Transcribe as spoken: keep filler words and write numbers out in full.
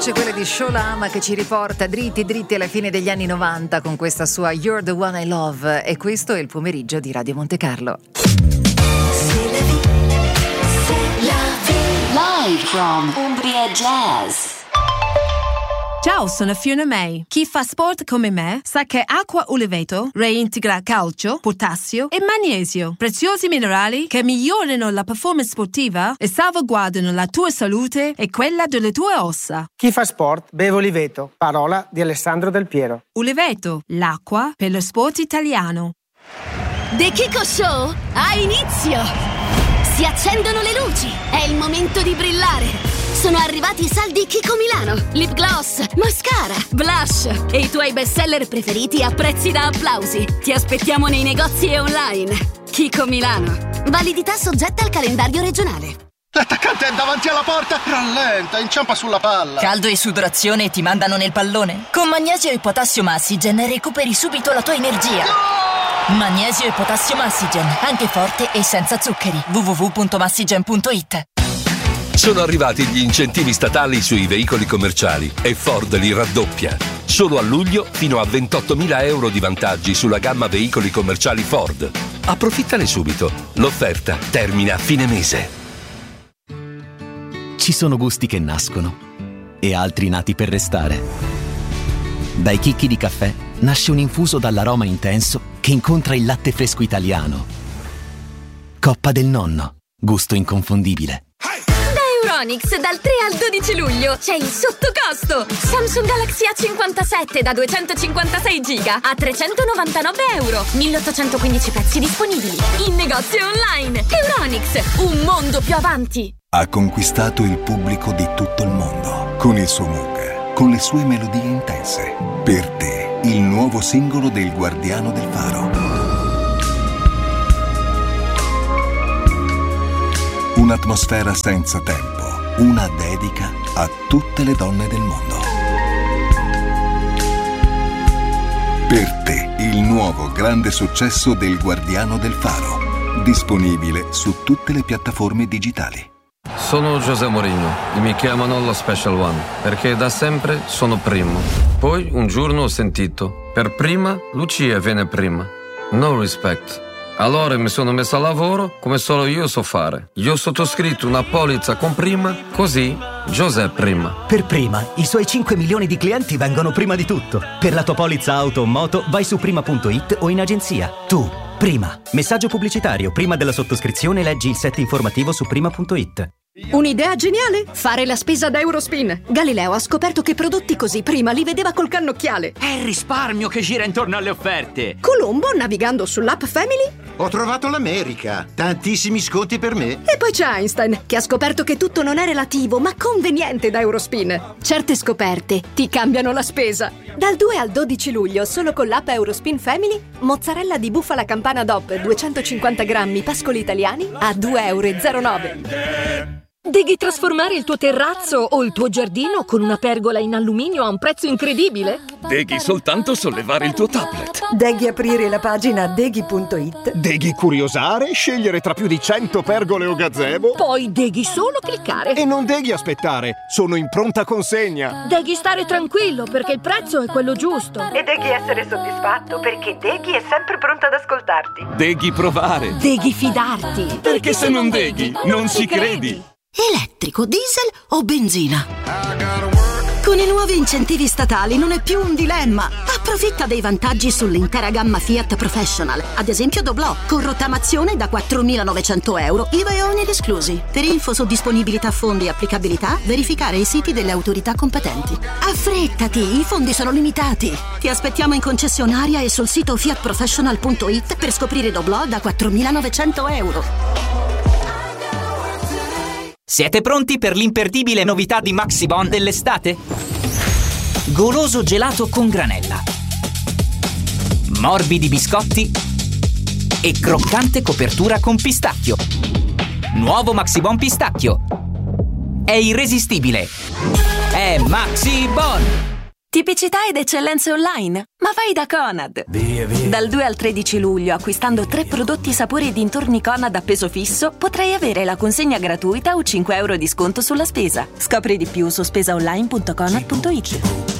C'è quella di Sholama che ci riporta dritti dritti alla fine degli anni novanta con questa sua You're the One I Love, e questo è il pomeriggio di Radio Monte Carlo. Live from Umbria Jazz. Ciao, sono Fiona May. Chi fa sport come me sa che acqua uliveto reintegra calcio, potassio e magnesio, preziosi minerali che migliorano la performance sportiva e salvaguardano la tua salute e quella delle tue ossa. Chi fa sport beve Uliveto, parola di Alessandro Del Piero. Uliveto, l'acqua per lo sport italiano. The Kiko Show ha inizio! Si accendono le luci, è il momento di brillare! Sono arrivati i saldi Kiko Milano, lip gloss, mascara, blush e i tuoi bestseller preferiti a prezzi da applausi. Ti aspettiamo nei negozi e online. Kiko Milano. Validità soggetta al calendario regionale. L'attaccante è davanti alla porta, rallenta, inciampa sulla palla. Caldo e sudorazione ti mandano nel pallone? Con Magnesio e Potassio Massigen recuperi subito la tua energia. No! Magnesio e Potassio Massigen, anche forte e senza zuccheri. w w w punto massigen punto i t. Sono arrivati gli incentivi statali sui veicoli commerciali e Ford li raddoppia. Solo a luglio fino a ventottomila euro di vantaggi sulla gamma veicoli commerciali Ford. Approfittane subito. L'offerta termina a fine mese. Ci sono gusti che nascono e altri nati per restare. Dai chicchi di caffè nasce un infuso dall'aroma intenso che incontra il latte fresco italiano. Coppa del nonno, gusto inconfondibile. Euronics dal tre al dodici luglio c'è il sottocosto. Samsung Galaxy A cinquantasette da duecentocinquantasei giga a trecentonovantanove euro. milleottocentoquindici pezzi disponibili in negozio e online. Euronics, un mondo più avanti. Ha conquistato il pubblico di tutto il mondo con il suo Moog, con le sue melodie intense. Per te, il nuovo singolo del Guardiano del Faro. Un'atmosfera senza tempo, una dedica a tutte le donne del mondo. Per te, il nuovo grande successo del Guardiano del Faro, disponibile su tutte le piattaforme digitali. Sono José Mourinho e mi chiamano lo Special One perché da sempre sono primo. Poi un giorno ho sentito, per prima Lucia viene prima. No respect. Allora mi sono messo a lavoro come solo io so fare. Io ho sottoscritto una polizza con prima, così José prima. Per prima, i suoi cinque milioni di clienti vengono prima di tutto. Per la tua polizza auto o moto vai su prima punto it o in agenzia. Tu, prima. Messaggio pubblicitario. Prima della sottoscrizione leggi il set informativo su prima punto it. Un'idea geniale? Fare la spesa da Eurospin. Galileo ha scoperto che prodotti così prima li vedeva col cannocchiale. È il risparmio che gira intorno alle offerte. Colombo, navigando sull'app Family, ho trovato l'America. Tantissimi sconti per me. E poi c'è Einstein, che ha scoperto che tutto non è relativo, ma conveniente da Eurospin. Certe scoperte ti cambiano la spesa. Dal due al dodici luglio, solo con l'app Eurospin Family, mozzarella di bufala campana D O P duecentocinquanta grammi pascoli italiani a due e zero nove euro. Devi trasformare il tuo terrazzo o il tuo giardino con una pergola in alluminio a un prezzo incredibile? Devi soltanto sollevare il tuo tablet. Devi aprire la pagina deghi punto it. Devi curiosare, scegliere tra più di cento pergole o gazebo. Poi devi solo cliccare. E non devi aspettare, sono in pronta consegna. Devi stare tranquillo perché il prezzo è quello giusto. E devi essere soddisfatto perché Deghi è sempre pronta ad ascoltarti. Devi provare. Devi fidarti. Perché, perché se non deghi, non ci credi. Elettrico, diesel o benzina? Con i nuovi incentivi statali non è più un dilemma. Approfitta dei vantaggi sull'intera gamma Fiat Professional, ad esempio Doblò, con rottamazione da quattromilanovecento euro, I V A e oneri esclusi. Per info su disponibilità fondi e applicabilità, verificare i siti delle autorità competenti. Affrettati, i fondi sono limitati. Ti aspettiamo in concessionaria e sul sito fiat professional punto it per scoprire Doblò da quattromilanovecento euro. Siete pronti per l'imperdibile novità di Maxibon dell'estate? Goloso gelato con granella, morbidi biscotti e croccante copertura con pistacchio. Nuovo Maxibon pistacchio. È irresistibile. È Maxibon! Tipicità ed eccellenze online? Ma vai da Conad! Via, via. Dal due al tredici luglio, acquistando tre prodotti sapori e dintorni Conad a peso fisso, potrai avere la consegna gratuita o cinque euro di sconto sulla spesa. Scopri di più su spesaonline punto conad punto it.